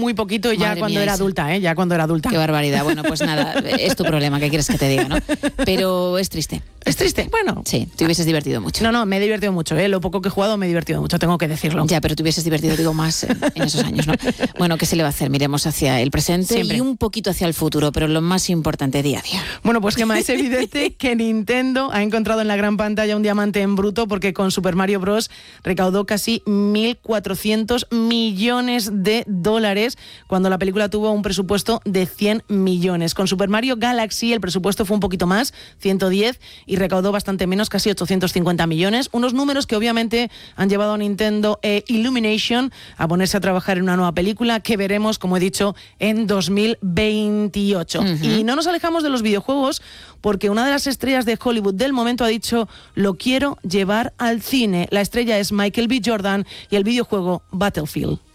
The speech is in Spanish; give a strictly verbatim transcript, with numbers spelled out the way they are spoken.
muy poquito ya Madre cuando mía, era Isa. adulta, ¿eh? Ya cuando era adulta. Qué barbaridad. Bueno, pues nada, es tu problema, ¿qué quieres que te diga, no? Pero es triste. ¿Es triste? Bueno. Sí, te hubieses divertido mucho. No, no, me he divertido mucho, ¿eh? Lo poco que he jugado me he divertido mucho, tengo que decirlo. Ya, pero te hubieses divertido, digo, más en, en esos años, ¿no? Bueno, ¿qué se le va a hacer? Miremos hacia el presente Siempre. y un poquito hacia el futuro, pero lo más importante, día a día. Bueno, pues Gemma, es evidente que Nintendo ha encontrado en la gran pantalla un diamante en bruto porque con Super Mario Bros. Recaudó casi mil cuatrocientos millones de dólares cuando la película tuvo un presupuesto de cien millones. Con Super Mario Galaxy el presupuesto fue un poquito más, ciento diez, y recaudó bastante menos, casi ochocientos cincuenta millones. Unos números que obviamente han llevado a Nintendo e Illumination a ponerse a trabajar en una nueva película que veremos, como he dicho, en dos mil veintiocho. Uh-huh. Y no nos alejamos de los videojuegos porque una de las estrellas de Hollywood del momento ha dicho: lo quiero llevar al cine. La estrella es Michael B. Jordan y el videojuego Battlefield.